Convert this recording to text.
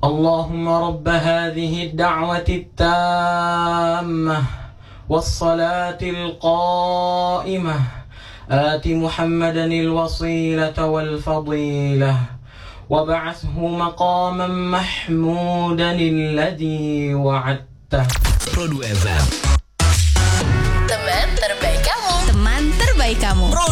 اللهم رب هذه الدعوة التامة والصلاة القائمة آت محمدا الوصيلة والفضيلة وابعثه مقاما محمودا الذي وعدته. Pro 2 FM. Teman terbaik kamu.